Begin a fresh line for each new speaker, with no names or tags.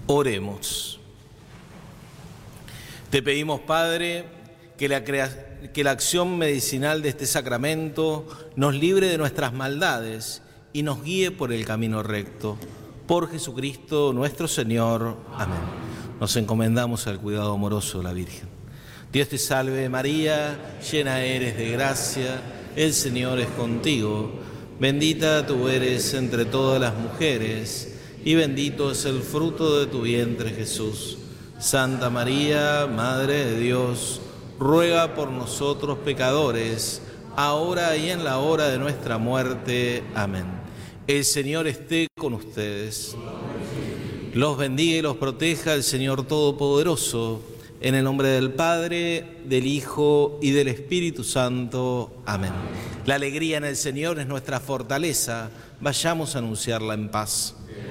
Oremos. Te pedimos, Padre, que la acción medicinal de este sacramento nos libre de nuestras maldades y nos guíe por el camino recto. Por Jesucristo nuestro Señor. Amén. Nos encomendamos al cuidado amoroso de la Virgen. Dios te salve María, llena eres de gracia, el Señor es contigo. Bendita tú eres entre todas las mujeres y bendito es el fruto de tu vientre, Jesús. Santa María, Madre de Dios, ruega por nosotros pecadores, ahora y en la hora de nuestra muerte. Amén. El Señor esté con ustedes. Los bendiga y los proteja el Señor Todopoderoso, en el nombre del Padre, del Hijo y del Espíritu Santo. Amén. La alegría en el Señor es nuestra fortaleza. Vayamos a anunciarla en paz.